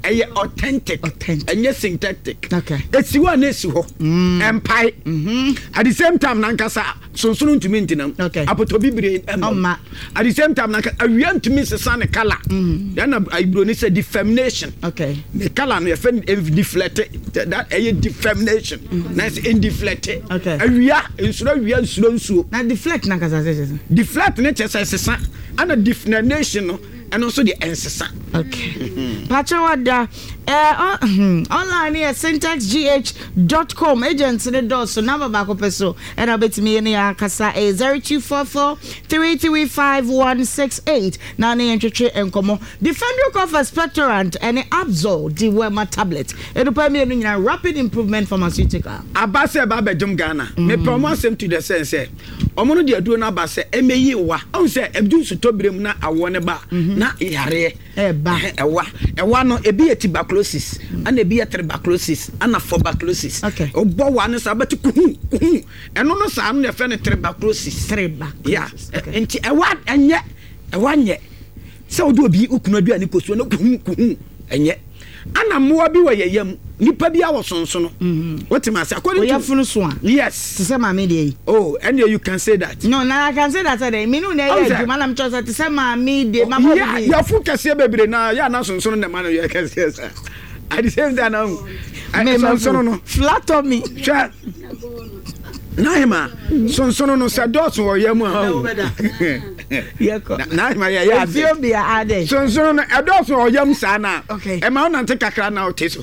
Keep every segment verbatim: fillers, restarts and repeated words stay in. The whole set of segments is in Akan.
ɛyɛ authentic ɛnyɛ synthetic okay esi wa na esi hɔ empire at the same time nankasa sonsono ntumi ntinam apoto bibire emma at the same time nankasa awia ntumi sesa ne color ya na ibro ni say defamation okay the color no ye deflect that ɛyɛ defamation na is indeflect awia nsuro awia nsuro nsuo na deflect nankasa sesa deflect ne chesa sesa ana defamation no and also the ensesa. Okay. Pachawada uh, online here syntax g h dot com agents in the door so number back up so and I bet me in the kasa a zero two four four three three five one six eight nani entry and come Defender Cough Expectorant and Absol the Wema tablet and the me a rapid improvement pharmaceutical. Abase Baba Jum Ghana me promise him to the sense omono de adu na ba se emeyi wa on se ebdu su tobrem na awone ba na yare e ba ewa ewa no ebi tuberculosis ana ebi tuberculosis ana tuberculosis obo wa ne sabati kuhu kuhu eno no sa no fe ne tuberculosis treba ya enti ewa enye ewa nye se odo obi ukunu aduane kosuo no kuhu kuhu enye ana moa bi wayeyam nipa bi awosonso no what am I say according to funu so yes to say mama dey oh and you can say that no na I can say that say me no na ya adwuma na mcho say to say mama dey mama dey yeah ya fu kase bebre na ya na sonso no na ma no ya kase say at the same time now me sonso no flat on me sha naima sonso no say dot wo yam ha yeko naima ya ya feel be ade sonso no e dot wo yam sa na okay e ma na nte kakra na o teso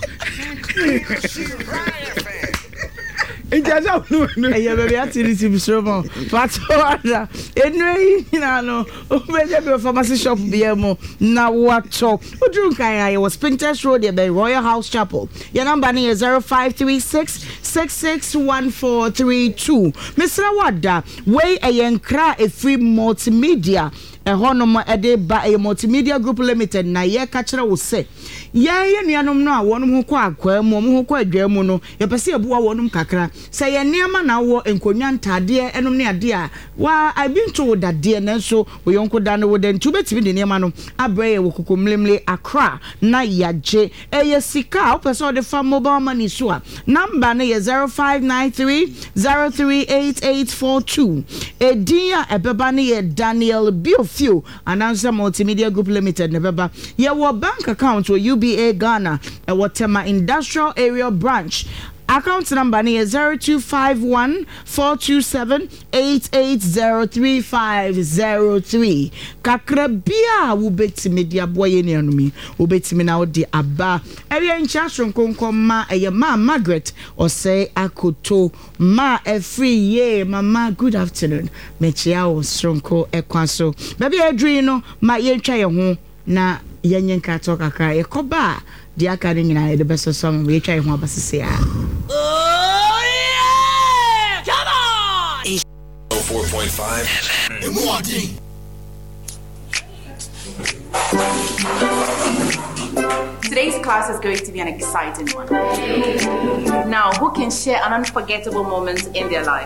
Ijaza no no e be ati risi bisromo fatwa enwe ina no obeje be pharmacy shop bia mo na wacho oduru kan ya was Pinterest Road by Royal House Chapel your number is zero five three six six six one four three two Mister Wada we ayenkra e free multimedia ehonom ede ba a multimedia group limited na ye ka kire wo se ye ye nuanom no a wonum ho kwa akwa mu mo ho kwa adwa mu no ye pese ebuwa wonum kakra se ye niam na wo enkonwa ntade enom ne ade a wa I been to that de na so wo yonko da no wo den tu betimi de niam no abre ye wo kokomlemle akra na yaje eye sika wo pese o de fa mobile money so a number na ye zero five nine three zero three eight eight four two edia ebeba na ye Daniel Bio Few announcer multimedia group limited nebeba ye wo bank account or U B A Ghana e Watema industrial area branch account number is zero two five one four two seven eight eight zero three five zero three kakrabia wo betimi dia boye ne anumi wo betimi na wo de aba area ncha shonkonkom ma eye ma Margaret or say akoto ma every year mama good afternoon mechia wo shonko ekwaso baby adri no ma ye ntwa ye ho na yenyen ka to kakra ye koba di aka ni nyina ye de beso so ma ye twa ye ho abasese a oh yeah come on oh four point five Today's class is going to be an exciting one. Now, who can share an unforgettable moment in their life?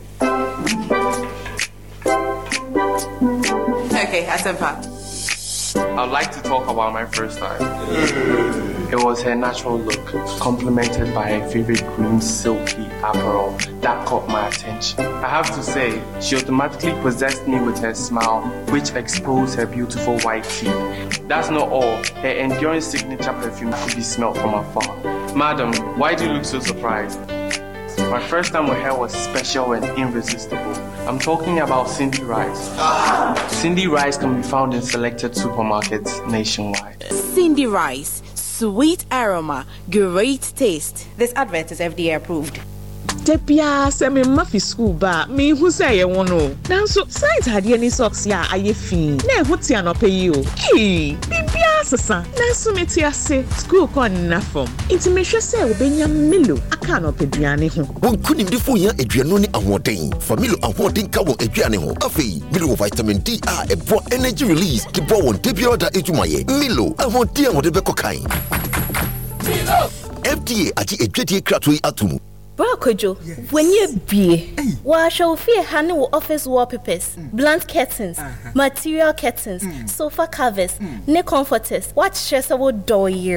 Okay, Asempa. I'd like to talk about my first time. It was her natural look, complemented by her favorite green silky apparel that caught my attention. I have to say, she automatically possessed me with her smile, which exposed her beautiful white teeth. That's not all. Her enduring signature perfume could be smelled from afar. Madam, why do you look so surprised? My first time with her was special and irresistible. I'm talking about Cindy Rice. Cindy Rice can be found in selected supermarkets nationwide. Cindy Rice, sweet aroma, great taste. This advert is F D A approved. Tepia se me mafi school ba me hu se ye wono nanso science hade ani socks ya aye fin na ehuti anope o eh bibia sesa nanso me ti ase school kon na fom inti me hwe se obenya melo aka anope duane ho won kunim difo ya aduano ni ahoden familo ahoden ka won aduane ho afei milo vitamin D a ebo energy release ki bo won tepia da ejumaye milo ahoden ahode be kokan milo F D A ati edwedie kratoi atumu Brokojo, when you be, wash your fear handle office wallpapers, blunt curtains, material curtains, sofa covers, neck comforters, what stressable door year.